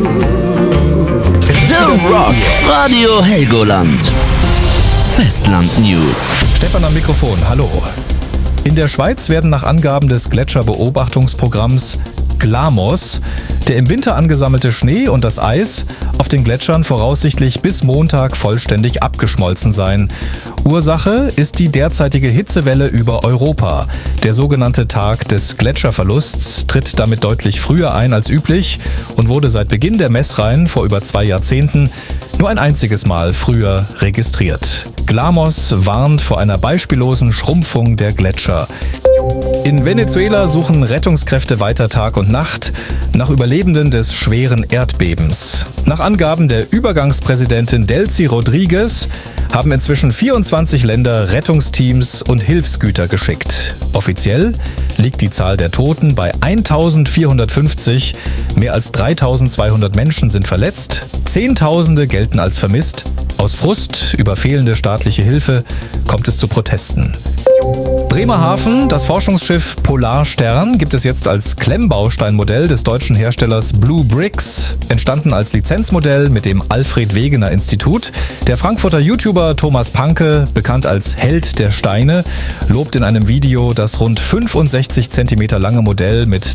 The Rock Radio Helgoland. Festland News. Stefan am Mikrofon, hallo. In der Schweiz werden nach Angaben des Gletscherbeobachtungsprogramms GLAMOS der im Winter angesammelte Schnee und das Eis auf den Gletschern voraussichtlich bis Montag vollständig abgeschmolzen sein. Ursache ist die derzeitige Hitzewelle über Europa. Der sogenannte Tag des Gletscherverlusts tritt damit deutlich früher ein als üblich und wurde seit Beginn der Messreihen vor über 2 Jahrzehnten nur ein einziges Mal früher registriert. GLAMOS warnt vor einer beispiellosen Schrumpfung der Gletscher. In Venezuela suchen Rettungskräfte weiter Tag und Nacht nach Überlebenden des schweren Erdbebens. Nach Angaben der Übergangspräsidentin Delcy Rodriguez haben inzwischen 24 Länder Rettungsteams und Hilfsgüter geschickt. Offiziell liegt die Zahl der Toten bei 1450, mehr als 3200 Menschen sind verletzt, Zehntausende gelten als vermisst. Aus Frust über fehlende staatliche Hilfe kommt es zu Protesten. Bremerhaven, das Forschungsschiff Polarstern, gibt es jetzt als Klemmbausteinmodell des deutschen Herstellers Blue Bricks, entstanden als Lizenzmodell mit dem Alfred-Wegener-Institut. Der Frankfurter YouTuber Thomas Panke, bekannt als Held der Steine, lobt in einem Video das rund 65 cm lange Modell mit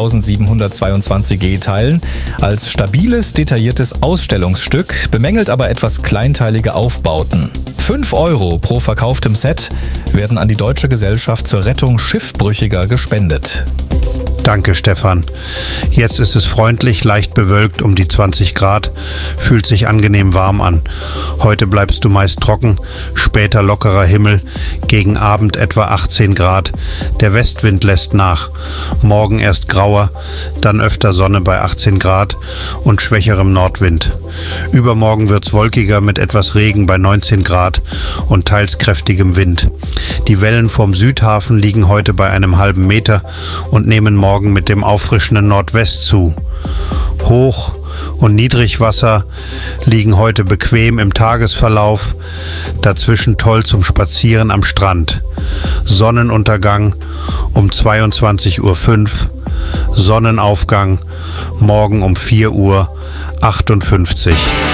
3722 G-Teilen als stabiles, detailliertes Ausstellungsstück, bemängelt aber etwas kleinteilige Aufbauten. 5 € pro verkauftem Set werden an die Deutsche Gesellschaft zur Rettung Schiffbrüchiger gespendet. Danke, Stefan. Jetzt ist es freundlich, leicht bewölkt um die 20 Grad, fühlt sich angenehm warm an. Heute bleibst du meist trocken, später lockerer Himmel, gegen Abend etwa 18 Grad. Der Westwind lässt nach. Morgen erst grauer, dann öfter Sonne bei 18 Grad und schwächerem Nordwind. Übermorgen wird's wolkiger mit etwas Regen bei 19 Grad und teils kräftigem Wind. Die Wellen vorm Südhafen liegen heute bei einem halben Meter und nehmen morgen mit dem auffrischenden Nordwest zu. Hoch- und Niedrigwasser liegen heute bequem im Tagesverlauf, dazwischen toll zum Spazieren am Strand. Sonnenuntergang um 22:05 Uhr, Sonnenaufgang morgen um 4:58 Uhr.